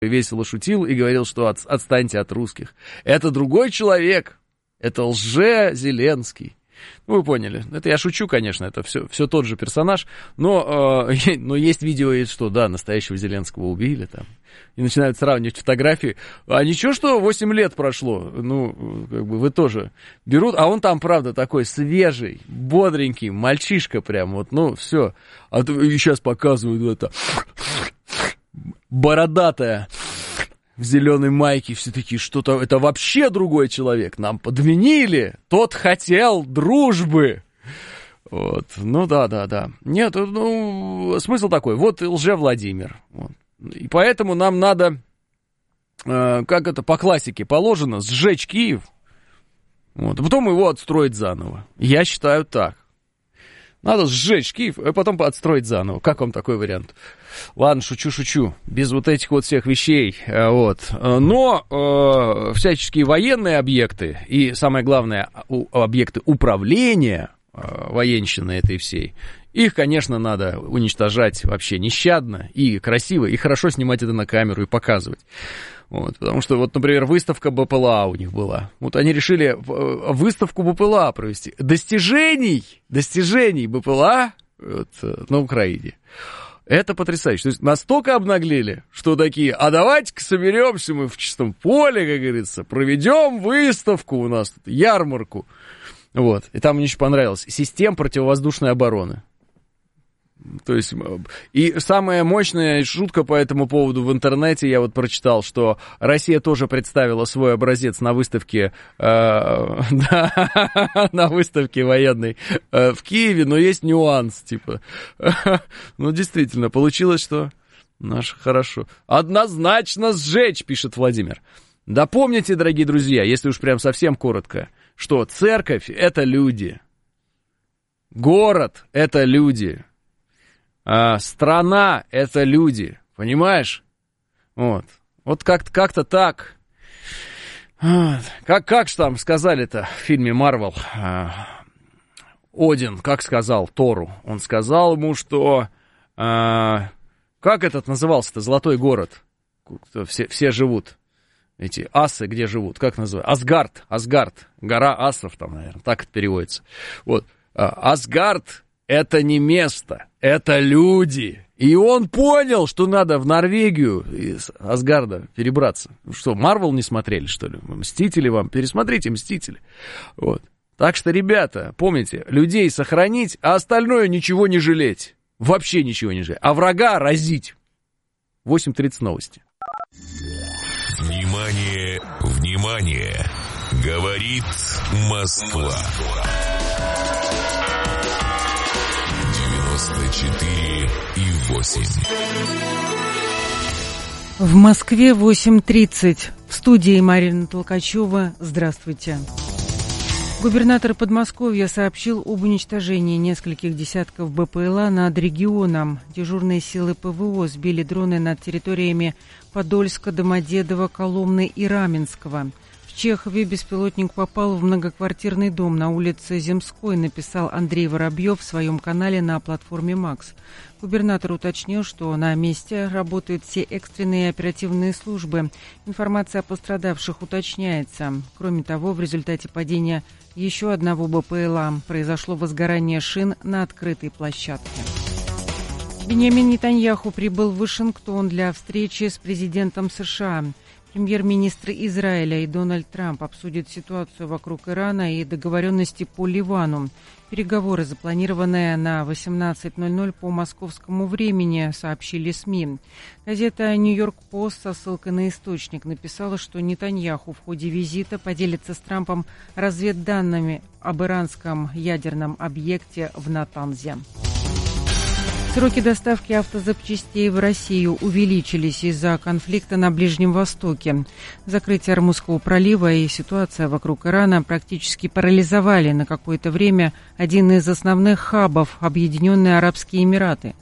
весело шутил и говорил, что отстаньте от русских. Это другой человек, это лже-Зеленский. Ну, вы поняли. Это я шучу, конечно, это все тот же персонаж, но есть видео, и что, да, настоящего Зеленского убили там. И начинают сравнивать фотографии. А ничего, что 8 лет прошло, ну, как бы вы тоже берут, а он там, правда, такой свежий, бодренький, мальчишка прям, вот, ну, все. А то и сейчас показывают это бородатая в зеленой майке, все такие, что-то, это вообще другой человек, нам подменили, тот хотел дружбы. Вот, ну да. Нет, ну, смысл такой, вот лже-Владимир, вот. И поэтому нам надо, как это по классике положено, сжечь Киев, вот, а потом его отстроить заново. Я считаю так. Надо сжечь Киев, а потом отстроить заново. Как вам такой вариант? Ладно, шучу. Без вот этих вот всех вещей. Вот. Но всяческие военные объекты и, самое главное, объекты управления военщины этой всей, их, конечно, надо уничтожать вообще нещадно и красиво, и хорошо снимать это на камеру и показывать. Вот, потому что, вот, например, выставка БПЛА у них была. Вот они решили выставку БПЛА провести. Достижений БПЛА вот, на Украине. Это потрясающе. То есть настолько обнаглели, что такие, а давайте-ка соберемся мы в чистом поле, как говорится, проведем выставку у нас, тут, ярмарку. Вот, и там мне еще понравилось. Систем противовоздушной обороны. То есть, и самая мощная шутка по этому поводу в интернете, я вот прочитал, что Россия тоже представила свой образец на выставке, на выставке военной в Киеве, но есть нюанс, типа, ну, действительно, получилось, что наш хорошо. Однозначно сжечь, пишет Владимир. Да помните, дорогие друзья, если уж прям совсем коротко, что церковь — это люди, город — это люди, страна — это люди, понимаешь? Вот как-то так. Вот. Как же там сказали-то в фильме Марвел? Один, как сказал Тору? Он сказал ему, что... как этот назывался-то, Золотой город? Все живут. Эти асы где живут? Как называют? Асгард. Гора асов там, наверное. Так это переводится. Вот. Асгард — это не место, это люди. И он понял, что надо в Норвегию из Асгарда перебраться. Что, Марвел не смотрели, что ли? Мстители вам? Пересмотрите «Мстители». Вот. Так что, ребята, помните, людей сохранить, а остальное ничего не жалеть. Вообще ничего не жалеть. А врага разить. 8:30 новости. Внимание, внимание! Говорит Москва. 94,8. В Москве 8:30. В студии Марина Толкачева. Здравствуйте. Губернатор Подмосковья сообщил об уничтожении нескольких десятков БПЛА над регионом. Дежурные силы ПВО сбили дроны над территориями Подольска, Домодедово, Коломны и Раменского. В Чехове беспилотник попал в многоквартирный дом на улице Земской, написал Андрей Воробьев в своем канале на платформе «Макс». Губернатор уточнил, что на месте работают все экстренные оперативные службы. Информация о пострадавших уточняется. Кроме того, в результате падения еще одного БПЛА произошло возгорание шин на открытой площадке. Биньямин Нетаньяху прибыл в Вашингтон для встречи с президентом США. Премьер-министры Израиля и Дональд Трамп обсудят ситуацию вокруг Ирана и договоренности по Ливану. Переговоры, запланированные на 18:00 по московскому времени, сообщили СМИ. Газета «Нью-Йорк Пост» со ссылкой на источник написала, что Нетаньяху в ходе визита поделится с Трампом разведданными об иранском ядерном объекте в Натанзе. Сроки доставки автозапчастей в Россию увеличились из-за конфликта на Ближнем Востоке. Закрытие Ормузского пролива и ситуация вокруг Ирана практически парализовали на какое-то время один из основных хабов – Объединенные Арабские Эмираты.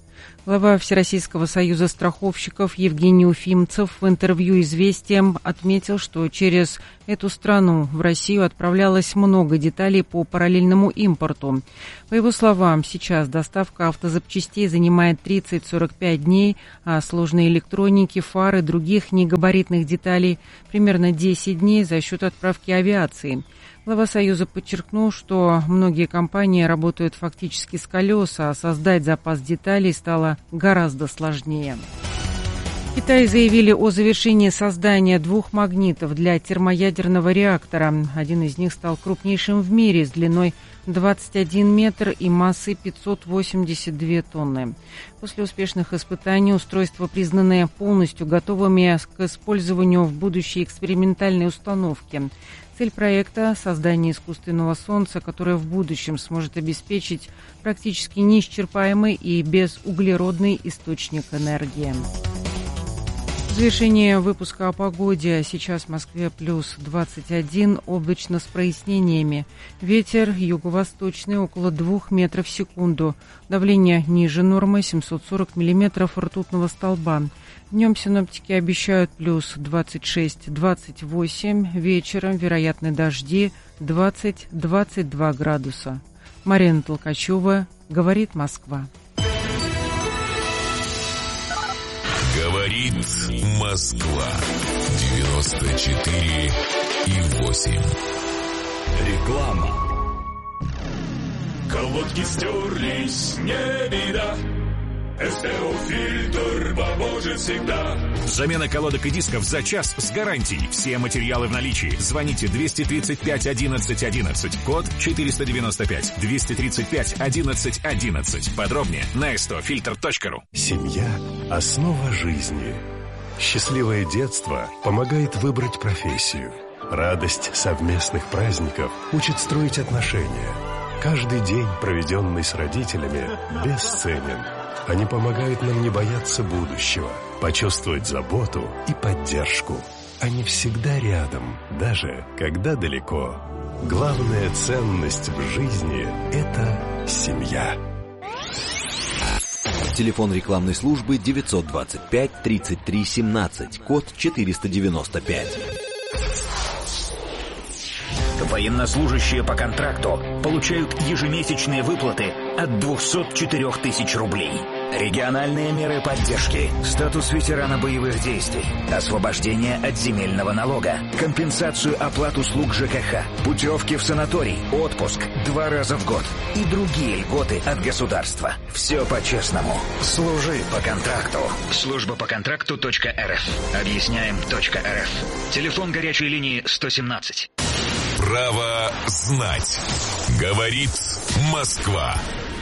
Глава Всероссийского союза страховщиков Евгений Уфимцев в интервью «Известиям» отметил, что через эту страну в Россию отправлялось много деталей по параллельному импорту. По его словам, сейчас доставка автозапчастей занимает 30-45 дней, а сложной электроники, фар и других негабаритных деталей примерно 10 дней за счет отправки авиации. Глава Союза подчеркнул, что многие компании работают фактически с колес, а создать запас деталей стало гораздо сложнее. В Китае заявили о завершении создания 2 магнитов для термоядерного реактора. Один из них стал крупнейшим в мире с длиной 21 метр и массой 582 тонны. После успешных испытаний устройства признаны полностью готовыми к использованию в будущей экспериментальной установке. Цель проекта – создание искусственного солнца, которое в будущем сможет обеспечить практически неисчерпаемый и безуглеродный источник энергии. Завершение выпуска о погоде. Сейчас в Москве плюс 21, облачно с прояснениями. Ветер юго-восточный около 2 метров в секунду. Давление ниже нормы 740 миллиметров ртутного столба. Днем синоптики обещают плюс 26-28, вечером вероятны дожди 20-22 градуса. Марина Толкачева, говорит Москва. Говорит Москва. 94,8. Реклама. Колодки стерлись, не беда. СТО-фильтр поможет всегда. Замена колодок и дисков за час с гарантией. Все материалы в наличии. Звоните 235 11 11, код 495. 235 11 11. Подробнее на stofilter.ru. Семья – основа жизни. Счастливое детство помогает выбрать профессию. Радость совместных праздников учит строить отношения. Каждый день, проведенный с родителями, бесценен. Они помогают нам не бояться будущего, почувствовать заботу и поддержку. Они всегда рядом, даже когда далеко. Главная ценность в жизни – это семья. Телефон рекламной службы 925 33 17, код 495. Военнослужащие по контракту получают ежемесячные выплаты от 204 тысяч рублей. Региональные меры поддержки, статус ветерана боевых действий, освобождение от земельного налога, компенсацию оплат услуг ЖКХ, путевки в санаторий, отпуск 2 раза в год и другие льготы от государства. Все по-честному. Служи по контракту. Служба по контракту.рф. Объясняем.рф. Телефон горячей линии 117. Право знать. Говорит Москва.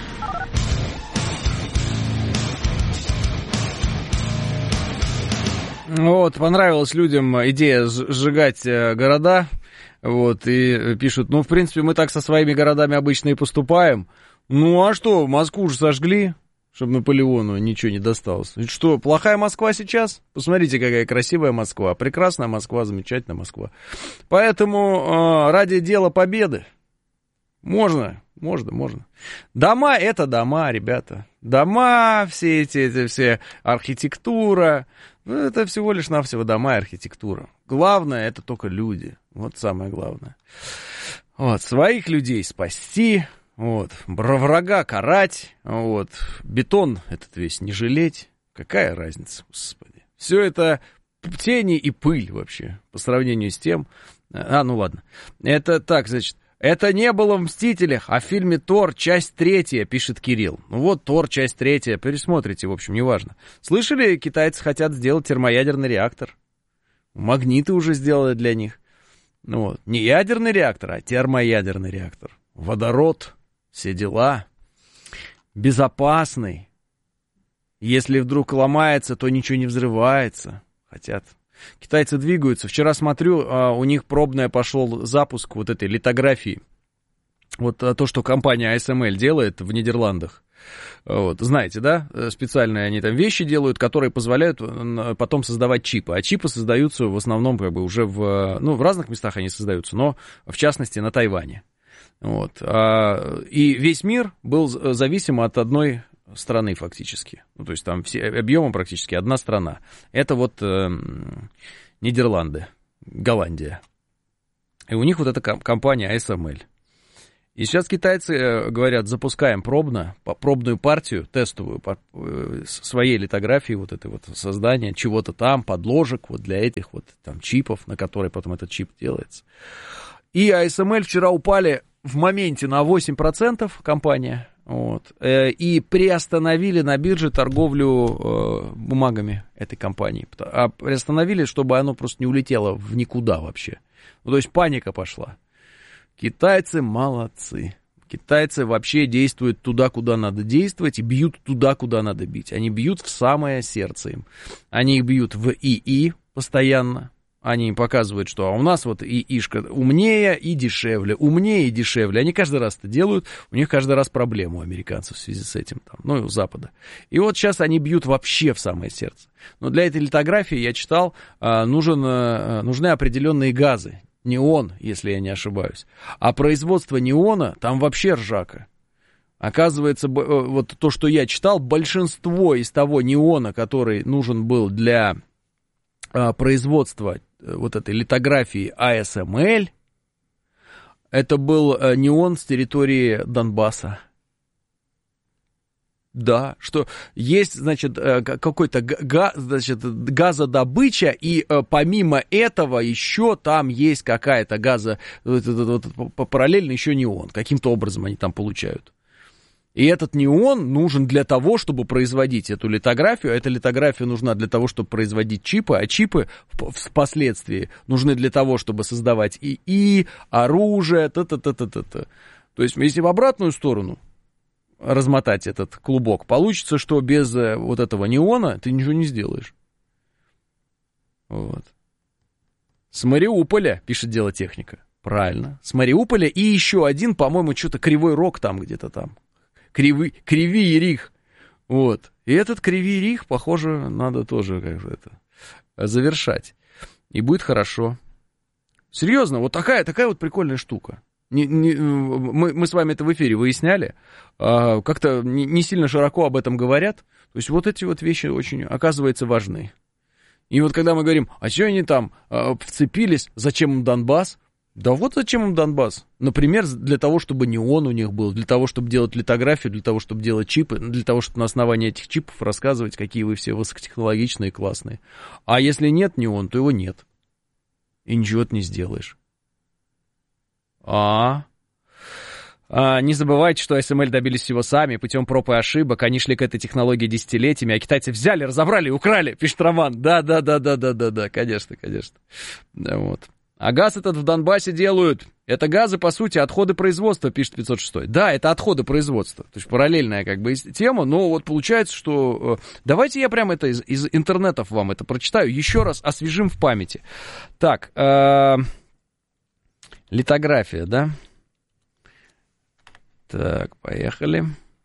Вот, понравилась людям идея сжигать города, вот, и пишут, ну, в принципе, мы так со своими городами обычно и поступаем. Ну, а что, Москву же сожгли, чтобы Наполеону ничего не досталось. И что, плохая Москва сейчас? Посмотрите, какая красивая Москва, прекрасная Москва, замечательная Москва. Поэтому ради дела победы можно. Дома — это дома, ребята. Дома, все эти все архитектура, ну, это всего лишь навсего дома и архитектура. Главное — это только люди. Вот самое главное. Вот, своих людей спасти, вот, врага карать, вот, бетон этот весь не жалеть. Какая разница, господи. Все это тени и пыль вообще по сравнению с тем... ну ладно. Это так, значит... Это не было в «Мстителях», а в фильме «Тор», часть 3, пишет Кирилл. Ну вот, «Тор», часть 3, пересмотрите, в общем, неважно. Слышали, китайцы хотят сделать термоядерный реактор. Магниты уже сделали для них. Ну вот, не ядерный реактор, а термоядерный реактор. Водород, все дела. Безопасный. Если вдруг ломается, то ничего не взрывается. Хотят. Китайцы двигаются. Вчера смотрю, у них пробный пошел запуск вот этой литографии. Вот то, что компания ASML делает в Нидерландах. Вот, знаете, да? Специальные они там вещи делают, которые позволяют потом создавать чипы. А чипы создаются в основном как бы уже в разных местах они создаются, но в частности на Тайване. Вот. И весь мир был зависим от одной страны фактически. Ну, то есть там все объемом практически одна страна. Это вот Нидерланды, Голландия. И у них вот эта компания ASML. И сейчас китайцы говорят, запускаем пробную партию, тестовую, своей литографии, вот этой вот создания чего-то там, подложек вот для этих вот там чипов, на которые потом этот чип делается. И ASML вчера упали в моменте на 8% компания, вот, и приостановили на бирже торговлю бумагами этой компании. А приостановили, чтобы оно просто не улетело в никуда вообще. Ну, то есть паника пошла. Китайцы молодцы. Китайцы вообще действуют туда, куда надо действовать, и бьют туда, куда надо бить. Они бьют в самое сердце им. Они их бьют в ИИ постоянно. Они им показывают, что у нас вот ИИшка умнее и дешевле, умнее и дешевле. Они каждый раз это делают, у них каждый раз проблема у американцев в связи с этим, там, ну и у Запада. И вот сейчас они бьют вообще в самое сердце. Но для этой литографии, я читал, нужны определенные газы. Неон, если я не ошибаюсь. А производство неона, там вообще ржака. Оказывается, вот то, что я читал, большинство из того неона, который нужен был для производства вот этой литографии ASML, это был неон с территории Донбасса. Да, что есть, значит, какой-то газодобыча, и помимо этого еще там есть какая-то параллельно еще неон. Каким-то образом они там получают. И этот неон нужен для того, чтобы производить эту литографию. Эта литография нужна для того, чтобы производить чипы, а чипы впоследствии нужны для того, чтобы создавать ИИ, оружие, То есть, если в обратную сторону размотать этот клубок, получится, что без вот этого неона ты ничего не сделаешь. Вот. С Мариуполя, пишет Дело Техника. Правильно. С Мариуполя и еще один, по-моему, что-то Кривой Рог там где-то там. Кривий Рих. Вот. И этот Кривий Рих, похоже, надо тоже как-то это завершать. И будет хорошо. Серьезно, вот такая вот прикольная штука. Мы с вами это в эфире выясняли, как-то не сильно широко об этом говорят, то есть вот эти вот вещи очень, оказывается, важны. И вот когда мы говорим, а что они там вцепились, зачем им Донбасс? Да вот зачем им Донбасс. Например, для того, чтобы неон у них был, для того, чтобы делать литографию, для того, чтобы делать чипы, для того, чтобы на основании этих чипов рассказывать, какие вы все высокотехнологичные и классные. А если нет неон, то его нет. И ничего ты не сделаешь. Не забывайте, что ASML добились всего сами, путем проб и ошибок. Они шли к этой технологии десятилетиями, а китайцы взяли, разобрали и украли, пишет Роман. Да, конечно. Да, вот. А газ этот в Донбассе делают. Это газы, по сути, отходы производства, пишет 506. Да, это отходы производства. То есть параллельная как бы тема, но вот получается, что... Давайте я прямо это из интернетов вам это прочитаю, еще раз освежим в памяти. Так, литография, да? Так, поехали.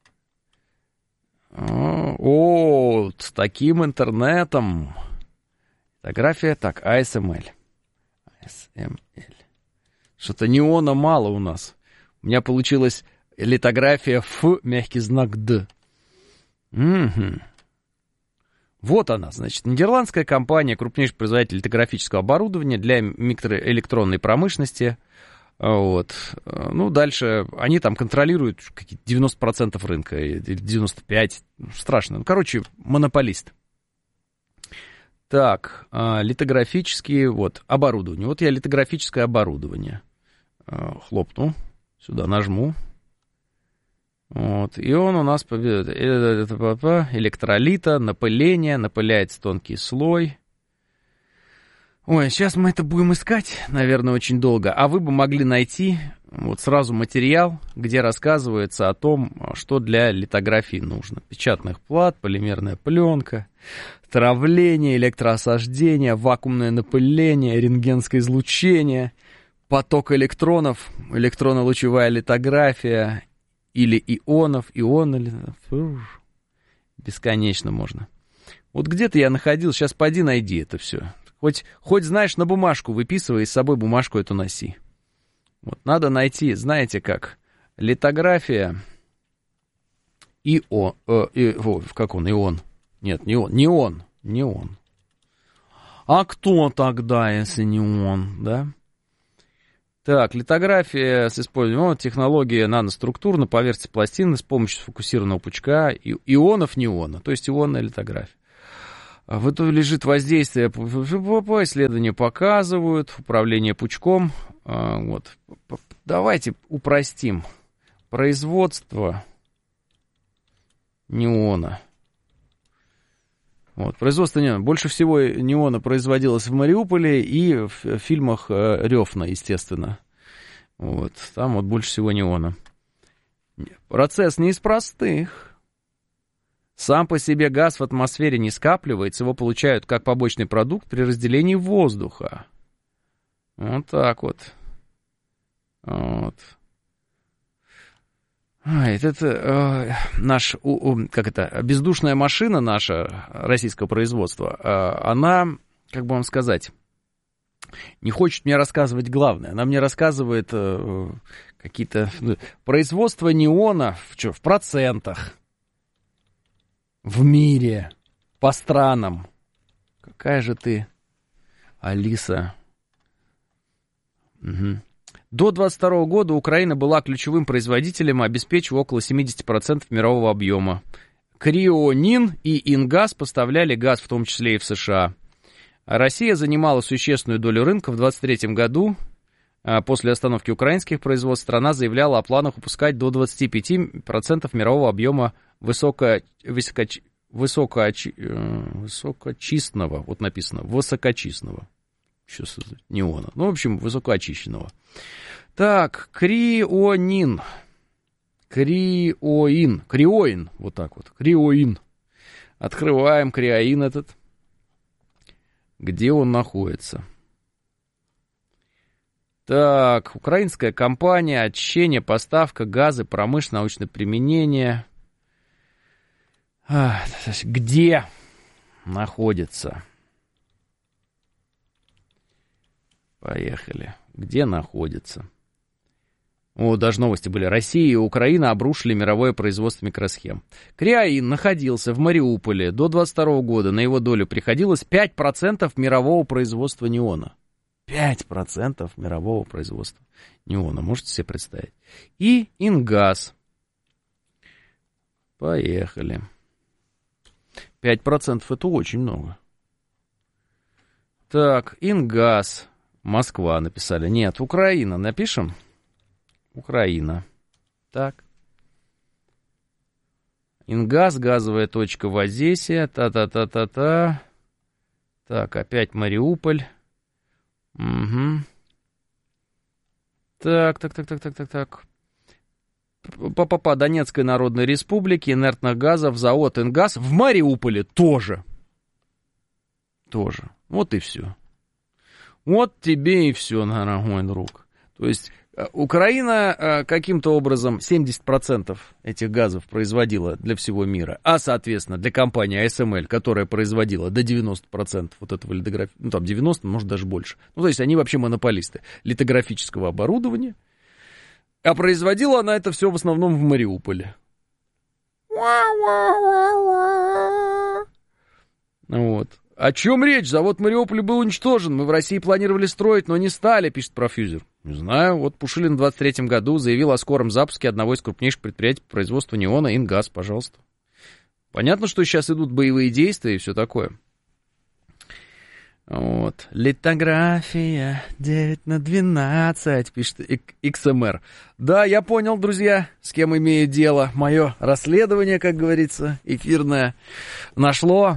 С таким интернетом. Литография, так, ASML. Что-то неона мало у нас. У меня получилась литография Ф, мягкий знак Д. Угу. Вот она, значит, нидерландская компания, крупнейший производитель литографического оборудования для микроэлектронной промышленности. Вот. Ну, дальше они там контролируют какие-то 90% рынка, или 95%. Страшно. Ну, короче, монополист. Так, литографические, вот, оборудование. Вот я литографическое оборудование хлопну, сюда нажму. Вот, и он у нас электролита, напыление, напыляется тонкий слой. Ой, сейчас мы это будем искать, наверное, очень долго. А вы бы могли найти вот сразу материал, где рассказывается о том, что для литографии нужно. Печатных плат, полимерная пленка, травление, электроосаждение, вакуумное напыление, рентгенское излучение, поток электронов, электронно-лучевая литография или ионов, бесконечно можно. Вот где-то я находил, сейчас пойди найди это все. Хоть знаешь, на бумажку выписывай, и с собой бумажку эту носи. Вот надо найти, знаете как, литография Как он? Ион. Нет, не он. Не он. А кто тогда, если не он, да? Так, литография с использованием технологии наноструктур на поверхности пластины с помощью сфокусированного пучка ионов неона, то есть ионная литография. В итоге лежит воздействие, исследования показывают, управление пучком. Вот. Давайте упростим. Производство неона. Вот, производство неона. Больше всего неона производилось в Мариуполе и в фильмах Рёфна, естественно. Вот, там вот больше всего неона. Процесс не из простых. Сам по себе газ в атмосфере не скапливается, его получают как побочный продукт при разделении воздуха. Вот так вот. Вот. Наш, бездушная машина наша, российского производства, она, как бы вам сказать, не хочет мне рассказывать главное. Она мне рассказывает какие-то... Производство неона в процентах, в мире, по странам. Какая же ты, Алиса... Угу. До 2022 года Украина была ключевым производителем, обеспечивая около 70% мирового объема. Крионин и Ингаз поставляли газ, в том числе и в США. Россия занимала существенную долю рынка. В 2023 году, после остановки украинских производств, страна заявляла о планах выпускать до 25% мирового объема высокочистного, вот написано, высокочистного. Неона. Ну, в общем, высокоочищенного. Так, крионин, вот так вот, криоин. Открываем криоин этот. Где он находится? Так, украинская компания, очищение, поставка, газы, промышленное, научное применение. Где находится? Поехали. Где находится? Даже новости были. Россия и Украина обрушили мировое производство микросхем. Криоин находился в Мариуполе до 2022 года. На его долю приходилось 5% мирового производства неона. 5% мирового производства неона. Можете себе представить? И Ингаз. Поехали. 5% это очень много. Так, Ингаз. Москва написали. Нет, Украина. Напишем? Украина. Так. Ингаз, газовая точка в Одессе. Та-та-та-та-та. Так, опять Мариуполь. Угу. Так. По Донецкой Народной Республике, инертных газов, завод Ингаз в Мариуполе тоже. Вот и все. Вот тебе и все, дорогой друг. То есть Украина каким-то образом 70% этих газов производила для всего мира, а, соответственно, для компании ASML, которая производила до 90% вот этого литографии, ну, там 90, может, даже больше. Ну, то есть они вообще монополисты литографического оборудования, а производила она это все в основном в Мариуполе. Вот. О чем речь? Завод Мариуполя был уничтожен. Мы в России планировали строить, но не стали, пишет Профьюзер. Не знаю. Вот Пушилин в 23 году заявил о скором запуске одного из крупнейших предприятий по производству неона, Ингаз, пожалуйста. Понятно, что сейчас идут боевые действия и все такое. Вот. Литография 9/12, пишет XMR. Да, я понял, друзья, с кем имею дело. Мое расследование, как говорится, эфирное, нашло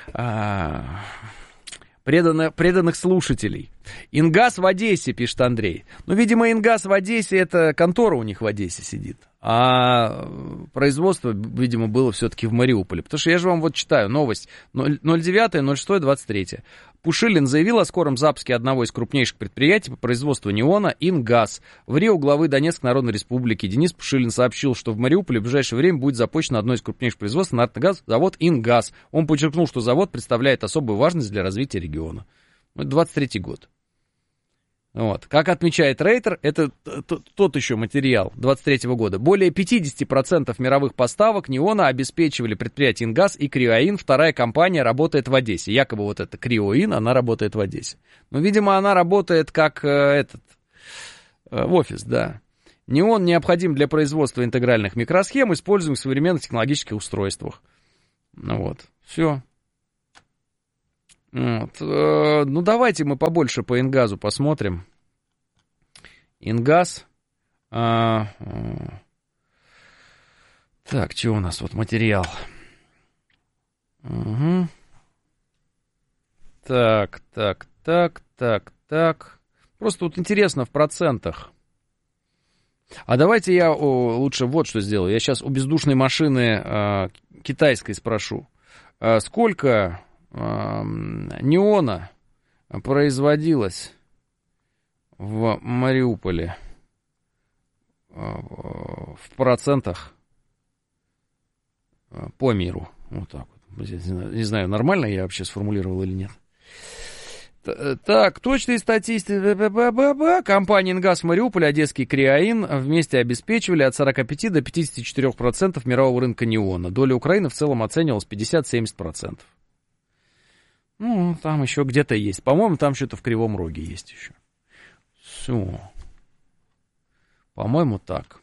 преданных слушателей. Ингаз в Одессе, пишет Андрей. Ну, видимо, Ингаз в Одессе, это контора у них в Одессе сидит. А производство, видимо, было все-таки в Мариуполе. Потому что я же вам вот читаю новость 09.06.23. Пушилин заявил о скором запуске одного из крупнейших предприятий по производству неона Ингаз. В Рио главы Донецкой Народной Республики Денис Пушилин сообщил, что в Мариуполе в ближайшее время будет запущено одно из крупнейших производств инертных газов, завод Ингаз. Он подчеркнул, что завод представляет особую важность для развития региона. Это 23-й год. Вот. Как отмечает Рейтер, это тот еще материал 23 года. Более 50% мировых поставок неона обеспечивали предприятия «Ингаз» и «Криоин». Вторая компания работает в Одессе. Якобы вот эта «Криоин», она работает в Одессе. Но, видимо, она работает как в офис, да. Неон необходим для производства интегральных микросхем, используемых в современных технологических устройствах. Ну вот, все. Вот. Ну, давайте мы побольше по «Ингазу» посмотрим. «Ингаз». Так, что у нас вот материал? Угу. Так. Просто вот интересно в процентах. А давайте я лучше вот что сделаю. Я сейчас у бездушной машины китайской спрошу. Сколько неона производилось в Мариуполе в процентах по миру? Вот так вот. Не знаю, нормально я вообще сформулировал или нет. Так, точные статистики. Компания «Ингаз» в Мариуполе, одесский «Криоин» вместе обеспечивали от 45 до 54% мирового рынка неона. Доля Украины в целом оценивалась 50-70%. Ну, там еще где-то есть. По-моему, там что-то в Кривом Роге есть еще. Все. По-моему, так.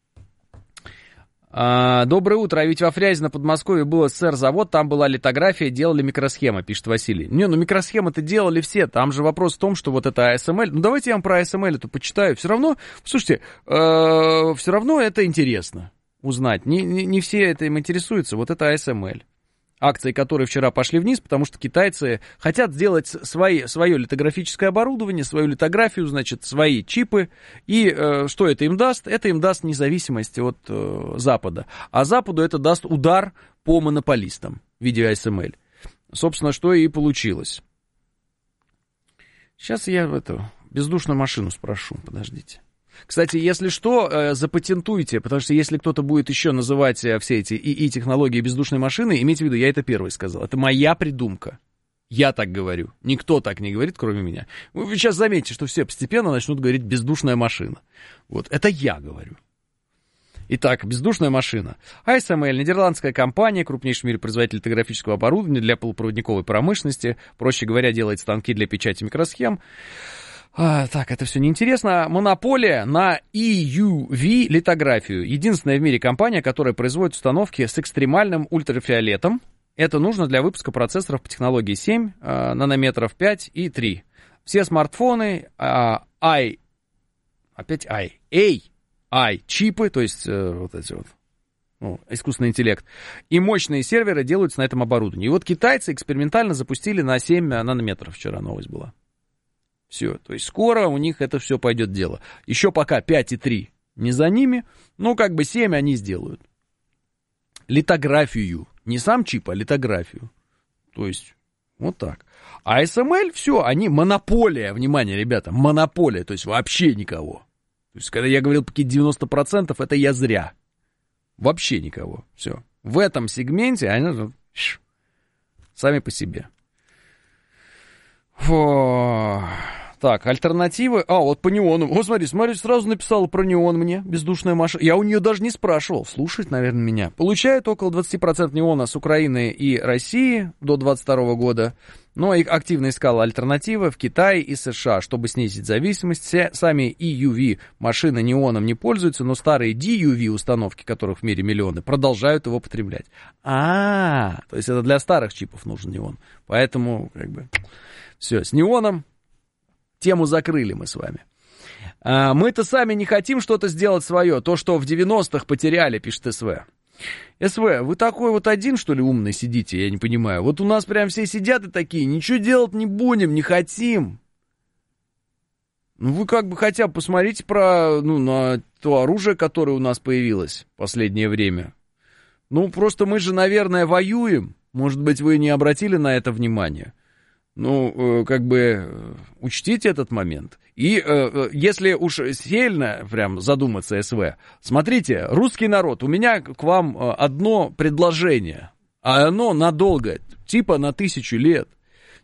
Доброе утро. А ведь во Фрязино, Подмосковье, был СССР-завод, там была литография, делали микросхемы, пишет Василий. Не, ну микросхемы-то делали все. Там же вопрос в том, что вот это ASML. Ну, давайте я вам про ASML-то почитаю. Все равно, слушайте, все равно это интересно узнать. Не все этим интересуются. Вот это ASML. Акции, которые вчера пошли вниз, потому что китайцы хотят сделать свое литографическое оборудование, свою литографию, значит, свои чипы. И что это им даст? Это им даст независимость от Запада. А Западу это даст удар по монополистам в виде ASML. Собственно, что и получилось. Сейчас я бездушную машину спрошу, подождите. Кстати, если что, запатентуйте, потому что если кто-то будет еще называть все эти ИИ-технологии бездушной машины, имейте в виду, я это первый сказал. Это моя придумка. Я так говорю. Никто так не говорит, кроме меня. Вы сейчас заметите, что все постепенно начнут говорить «бездушная машина». Вот, это я говорю. Итак, бездушная машина. ASML, нидерландская компания, крупнейший в мире производитель литографического оборудования для полупроводниковой промышленности. Проще говоря, делает станки для печати микросхем. Так, это все неинтересно. Монополия на EUV литографию. Единственная в мире компания, которая производит установки с экстремальным ультрафиолетом. Это нужно для выпуска процессоров по технологии 7 нанометров, 5 и 3. Все смартфоны AI-чипы, то есть вот эти вот, искусственный интеллект, и мощные серверы делаются на этом оборудовании. И вот китайцы экспериментально запустили на 7 нанометров, вчера новость была. Все, то есть скоро у них это все пойдет дело. Еще пока 5 и 3 не за ними, но как бы 7 они сделают. Литографию. Не сам чип, а литографию. То есть вот так. А ASML, все, они монополия. Внимание, ребята, монополия. То есть вообще никого. То есть когда я говорил какие-то 90%, это я зря. Вообще никого. Все. В этом сегменте они сами по себе. Фу. Так, альтернативы. Вот по неону. Вот смотри, сразу написала про неон мне, бездушная машина. Я у нее даже не спрашивал. Слушает, наверное, меня. Получают около 20% неона с Украины и России до 2022 года. Но и активно искала альтернативы в Китае и США, чтобы снизить зависимость. Сами EUV машины неоном не пользуются, но старые DUV установки, которых в мире миллионы, продолжают его потреблять. То есть это для старых чипов нужен неон. Поэтому, как бы, все, с неоном тему закрыли мы с вами. Мы-то сами не хотим что-то сделать свое. То, что в 90-х потеряли, пишет СВ. СВ, вы такой вот один, что ли, умный сидите, я не понимаю. Вот у нас прям все сидят и такие, ничего делать не будем, не хотим. Ну, вы как бы хотя бы посмотрите на то оружие, которое у нас появилось в последнее время. Ну, просто мы же, наверное, воюем. Может быть, вы не обратили на это внимание. Ну, как бы, учтите этот момент. И если уж сильно прям задуматься, СВ, смотрите, русский народ, у меня к вам одно предложение, а оно надолго, типа на 1000 лет.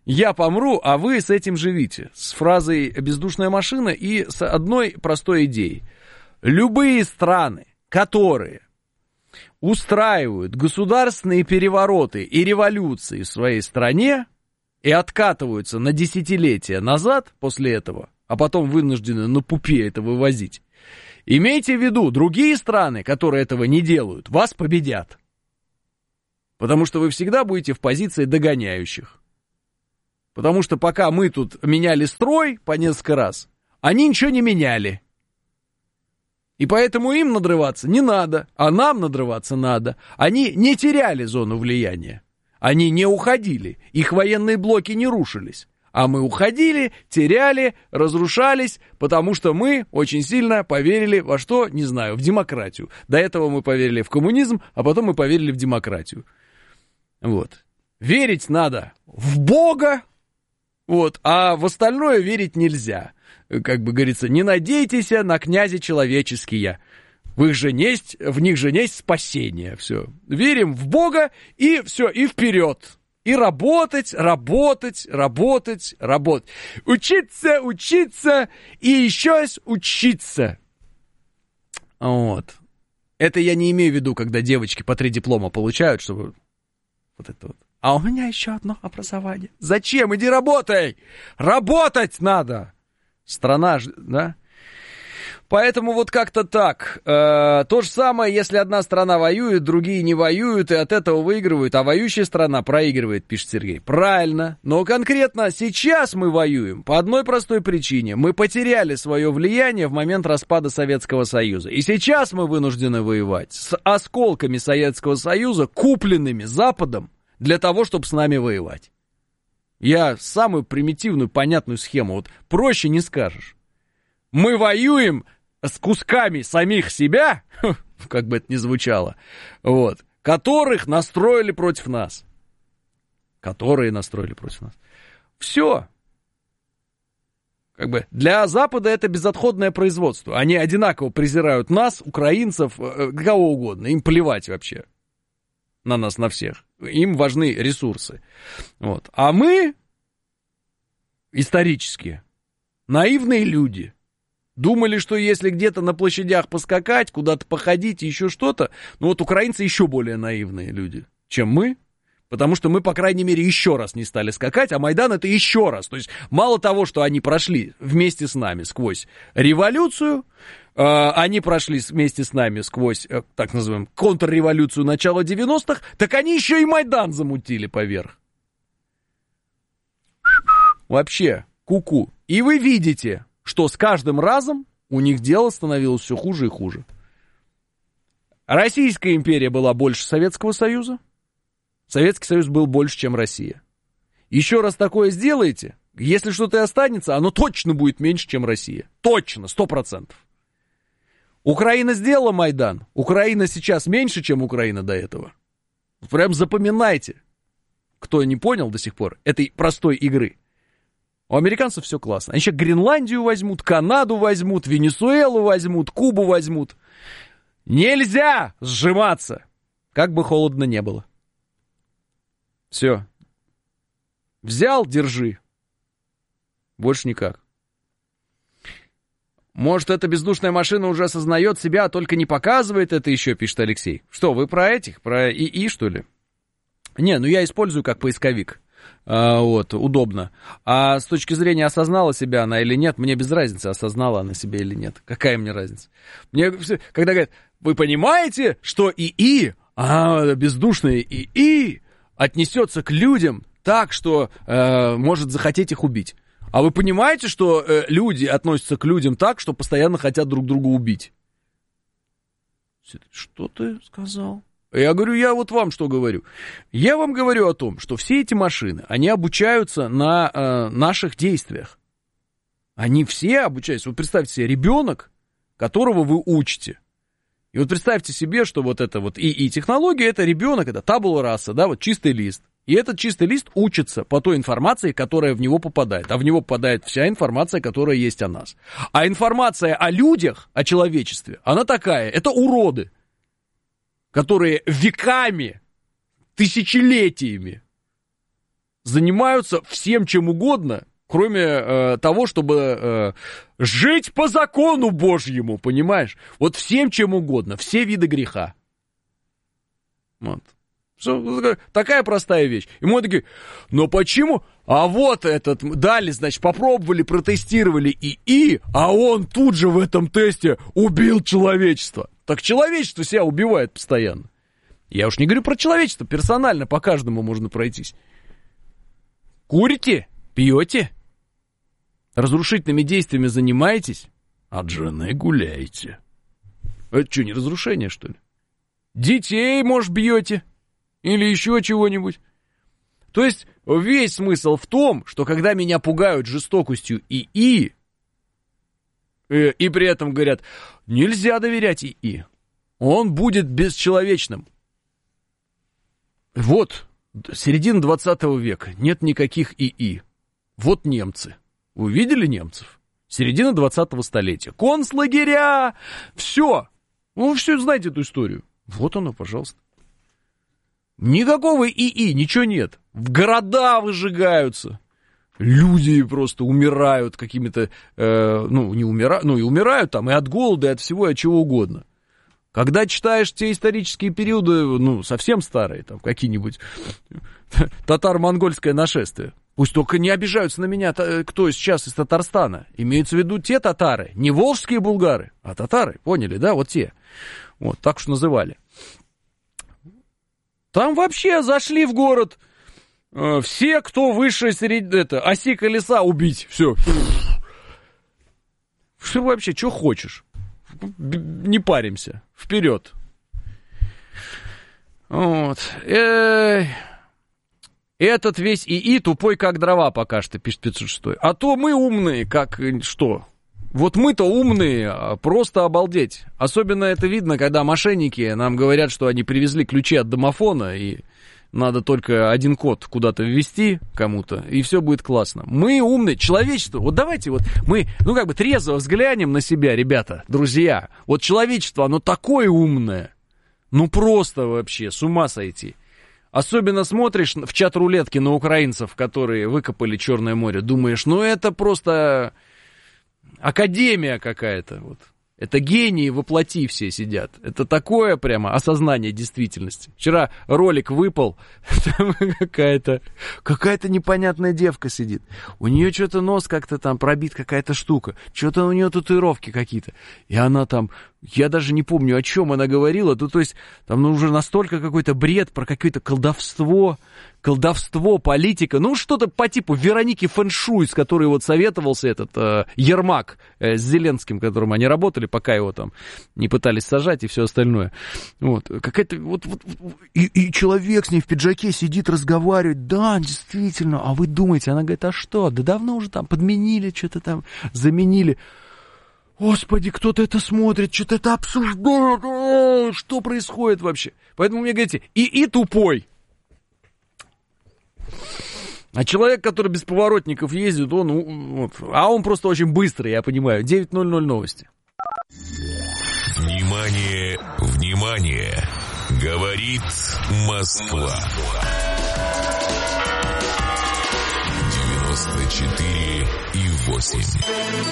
Я помру, а вы с этим живите. С фразой «бездушная машина» и с одной простой идеей. Любые страны, которые устраивают государственные перевороты и революции в своей стране и откатываются на десятилетия назад после этого, а потом вынуждены на пупе это вывозить, имейте в виду, другие страны, которые этого не делают, вас победят. Потому что вы всегда будете в позиции догоняющих. Потому что пока мы тут меняли строй по несколько раз, они ничего не меняли. И поэтому им надрываться не надо, а нам надрываться надо. Они не теряли зону влияния. Они не уходили, их военные блоки не рушились. А мы уходили, теряли, разрушались, потому что мы очень сильно поверили во что, не знаю, в демократию. До этого мы поверили в коммунизм, а потом мы поверили в демократию. Вот. Верить надо в Бога, вот, а в остальное верить нельзя. Как бы говорится, не надейтесь на князя человеческие. В них же есть спасение. Все. Верим в Бога и все, и вперед. И работать. Учиться и еще раз учиться. Вот. Это я не имею в виду, когда девочки по 3 диплома получают, чтобы вот это вот. А у меня еще одно образование. Зачем? Иди работай! Работать надо! Страна же, да? Поэтому вот как-то так. То же самое, если одна страна воюет, другие не воюют, и от этого выигрывают, а воюющая страна проигрывает, пишет Сергей. Правильно. Но конкретно сейчас мы воюем по одной простой причине. Мы потеряли свое влияние в момент распада Советского Союза. И сейчас мы вынуждены воевать с осколками Советского Союза, купленными Западом, для того, чтобы с нами воевать. Я самую примитивную, понятную схему, вот проще не скажешь. Мы воюем с кусками самих себя, как бы это ни звучало, вот, которых настроили против нас. Все. Как бы для Запада это безотходное производство. Они одинаково презирают нас, украинцев, кого угодно. Им плевать вообще на нас, на всех. Им важны ресурсы. Вот. А мы, исторически, наивные люди, думали, что если где-то на площадях поскакать, куда-то походить, еще что-то, ну вот украинцы еще более наивные люди, чем мы, потому что мы, по крайней мере, еще раз не стали скакать, а Майдан это еще раз. То есть мало того, что они прошли вместе с нами сквозь революцию, они прошли вместе с нами сквозь, так называемую, контрреволюцию начала 90-х, так они еще и Майдан замутили поверх. Вообще, ку-ку. И вы видите, что с каждым разом у них дело становилось все хуже и хуже. Российская империя была больше Советского Союза. Советский Союз был больше, чем Россия. Еще раз такое сделаете, если что-то и останется, оно точно будет меньше, чем Россия. Точно, 100%. Украина сделала Майдан. Украина сейчас меньше, чем Украина до этого. Прям запоминайте, кто не понял до сих пор этой простой игры. У американцев все классно. Они сейчас Гренландию возьмут, Канаду возьмут, Венесуэлу возьмут, Кубу возьмут. Нельзя сжиматься, как бы холодно не было. Все. Взял, держи. Больше никак. Может, эта бездушная машина уже осознает себя, а только не показывает это еще, пишет Алексей. Что, вы про этих? Про ИИ, что ли? Не, ну я использую как поисковик. Вот, удобно. А с точки зрения, осознала себя она или нет, мне без разницы, осознала она себя или нет. Какая мне разница? Мне, когда говорят, вы понимаете, что ИИ, бездушный ИИ отнесется к людям так, что может захотеть их убить. А вы понимаете, что люди относятся к людям так, что постоянно хотят друг друга убить? Что ты сказал? Я говорю, я вот вам что говорю. Я вам говорю о том, что все эти машины, они обучаются на наших действиях. Они все обучаются. Вы представьте себе, ребенок, которого вы учите. И вот представьте себе, что вот это вот ИИ-технология, это ребенок, это табула раса, да, вот чистый лист. И этот чистый лист учится по той информации, которая в него попадает. А в него попадает вся информация, которая есть о нас. А информация о людях, о человечестве, она такая, это уроды, которые веками, тысячелетиями занимаются всем чем угодно, кроме того, чтобы жить по закону Божьему, понимаешь? Вот всем чем угодно, все виды греха. Вот. Такая простая вещь. И мы такие, но почему? А вот этот, дали, значит, попробовали, протестировали ИИ, а он тут же в этом тесте убил человечество. Так человечество себя убивает постоянно. Я уж не говорю про человечество, персонально по каждому можно пройтись. Курите? Пьете? Разрушительными действиями занимаетесь? От жены гуляете. Это что, не разрушение, что ли? Детей, может, бьете? Или еще чего-нибудь? То есть весь смысл в том, что когда меня пугают жестокостью ИИ, и при этом говорят, нельзя доверять ИИ, он будет бесчеловечным. Вот, середина 20 века, нет никаких ИИ. Вот немцы. Вы видели немцев? Середина 20-го столетия. Концлагеря! Все. Ну, все знаете эту историю. Вот оно, пожалуйста. Никакого ИИ, ничего нет. В города выжигаются. Люди просто умирают какими-то, не умирают, и умирают там и от голода, и от всего, и от чего угодно. Когда читаешь те исторические периоды, совсем старые, там какие-нибудь татаро-монгольское нашествие, пусть только не обижаются на меня, кто сейчас из Татарстана. Имеются в виду те татары, не волжские булгары, а татары, поняли, да, вот те. Вот, так уж называли. Там вообще зашли в город все, кто выше оси колеса, убить, все. Что вообще, что хочешь? Не паримся, вперед. Вот. Этот весь ИИ тупой, как дрова, пока что, пишет 506. А то мы умные, как что? Вот мы-то умные, просто обалдеть. Особенно это видно, когда мошенники нам говорят, что они привезли ключи от домофона, и надо только один код куда-то ввести кому-то, и все будет классно. Мы умные, человечество, вот давайте вот мы, трезво взглянем на себя, ребята, друзья. Вот человечество, оно такое умное, просто вообще, с ума сойти. Особенно смотришь в чат рулетки на украинцев, которые выкопали Черное море, думаешь, это просто... Академия какая-то, вот. Это гении воплоти все сидят. Это такое прямо осознание действительности. Вчера ролик выпал, там какая-то непонятная девка сидит. У нее что-то нос как-то там пробит, какая-то штука. Что-то у нее татуировки какие-то. И она там, я даже не помню, о чем она говорила. То есть там уже настолько какой-то бред про какое-то колдовство, политика. Что-то по типу Вероники Фэншуй, с которой вот советовался этот Ермак с Зеленским, которым они работали, пока его там не пытались сажать и все остальное. Вот. Какая-то и человек с ней в пиджаке сидит, разговаривает. Да, действительно. А вы думаете, она говорит, а что? Да давно уже там подменили, что-то там заменили. Господи, кто-то это смотрит, что-то это обсуждает. Что происходит вообще? Поэтому мне говорите, ИИ тупой. А человек, который без поворотников ездит, он просто очень быстрый, я понимаю. 9:00 новости. Внимание, внимание! Говорит Москва. 94,8.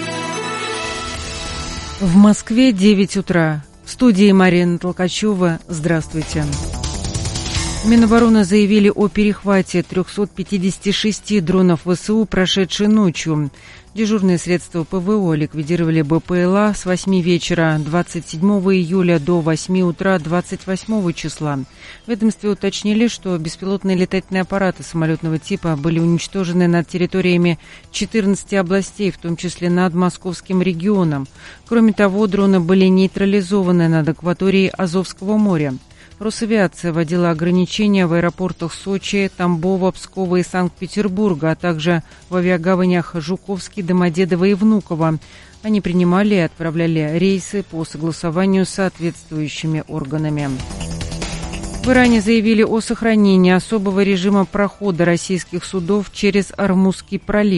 В Москве 9 утра. В студии Марина Толкачева. Здравствуйте. Минобороны заявили о перехвате 356 дронов ВСУ, прошедшей ночью. Дежурные средства ПВО ликвидировали БПЛА с 8 вечера 27 июля до 8 утра 28 числа. В ведомстве уточнили, что беспилотные летательные аппараты самолетного типа были уничтожены над территориями 14 областей, в том числе над Московским регионом. Кроме того, дроны были нейтрализованы над акваторией Азовского моря. Росавиация вводила ограничения в аэропортах Сочи, Тамбова, Пскова и Санкт-Петербурга, а также в авиагаванях Жуковский, Домодедово и Внуково. Они принимали и отправляли рейсы по согласованию с соответствующими органами. В Иране заявили о сохранении особого режима прохода российских судов через Ормузский пролив.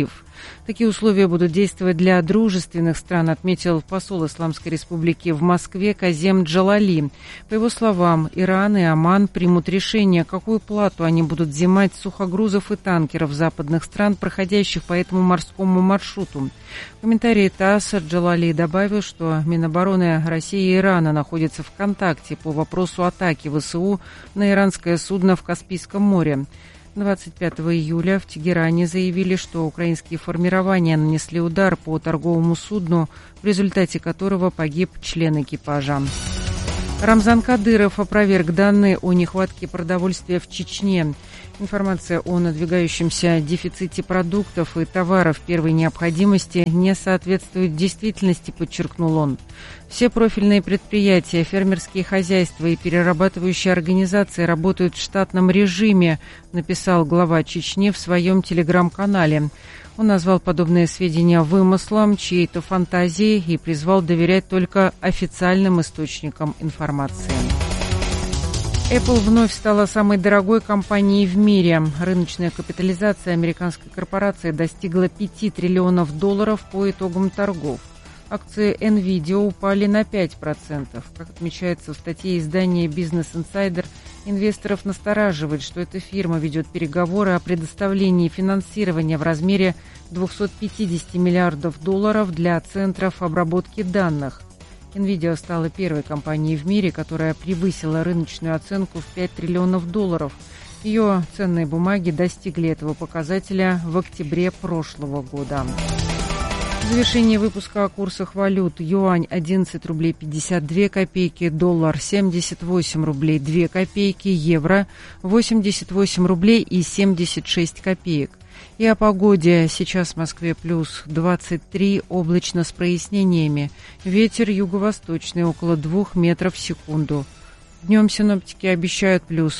Такие условия будут действовать для дружественных стран, отметил посол Исламской Республики в Москве Казем Джалали. По его словам, Иран и Оман примут решение, какую плату они будут взимать с сухогрузов и танкеров западных стран, проходящих по этому морскому маршруту. В комментарии ТАСС Джалали добавил, что Минобороны России и Ирана находятся в контакте по вопросу атаки ВСУ на иранское судно в Каспийском море. 25 июля в Тегеране заявили, что украинские формирования нанесли удар по торговому судну, в результате которого погиб член экипажа. Рамзан Кадыров опроверг данные о нехватке продовольствия в Чечне. Информация о надвигающемся дефиците продуктов и товаров первой необходимости не соответствует действительности, подчеркнул он. Все профильные предприятия, фермерские хозяйства и перерабатывающие организации работают в штатном режиме, написал глава Чечни в своем телеграм-канале. Он назвал подобные сведения вымыслом, чьей-то фантазией и призвал доверять только официальным источникам информации. Apple вновь стала самой дорогой компанией в мире. Рыночная капитализация американской корпорации достигла $5 триллионов по итогам торгов. Акции NVIDIA упали на 5%. Как отмечается в статье издания Business Insider, инвесторов настораживает, что эта фирма ведет переговоры о предоставлении финансирования в размере $250 миллиардов для центров обработки данных. NVIDIA стала первой компанией в мире, которая превысила рыночную оценку в $5 триллионов. Ее ценные бумаги достигли этого показателя в октябре прошлого года. В завершении выпуска о курсах валют. Юань 11 рублей 52 копейки, доллар 78 рублей 2 копейки, евро 88 рублей и 76 копеек. И о погоде. Сейчас в Москве плюс 23, облачно с прояснениями. Ветер юго-восточный около 2 метров в секунду. Днем синоптики обещают плюс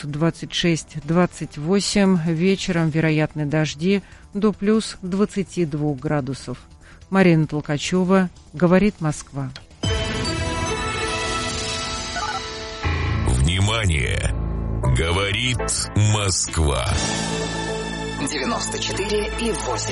26-28, вечером вероятны дожди до плюс 22 градусов. Марина Толкачева, «Говорит Москва». Внимание! Говорит Москва. 94,8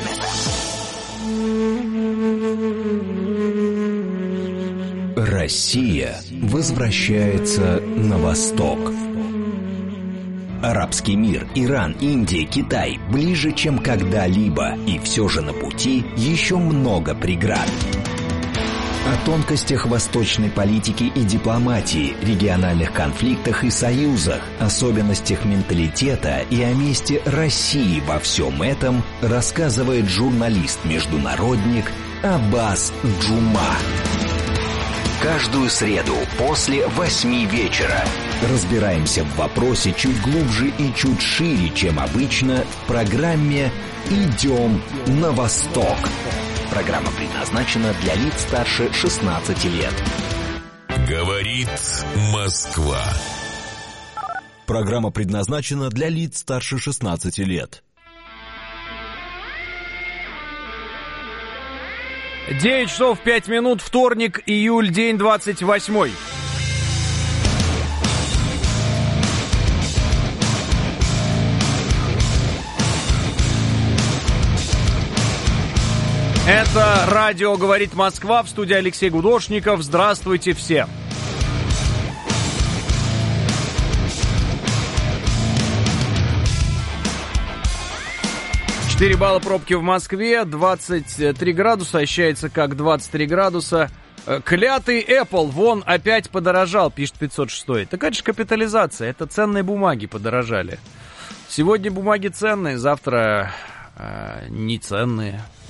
FM. Россия возвращается на восток. Арабский мир, Иран, Индия, Китай ближе, чем когда-либо, и все же на пути еще много преград. О тонкостях восточной политики и дипломатии, региональных конфликтах и союзах, особенностях менталитета и о месте России во всем этом рассказывает журналист-международник Аббас Джума. Каждую среду после 8 вечера разбираемся в вопросе чуть глубже и чуть шире, чем обычно, в программе «Идем на восток». Программа предназначена для лиц старше 16 лет. Говорит Москва. Программа предназначена для лиц старше 16 лет. 9 часов 5 минут, вторник, июль, день 28. Это радио «Говорит Москва», в студии Алексей Гудошников. Здравствуйте все. Четыре балла пробки в Москве, 23 градуса, ощущается как 23 градуса. Клятый Apple, вон опять подорожал, пишет 506. Так это же капитализация, это ценные бумаги подорожали. Сегодня бумаги ценные, завтра не ценные.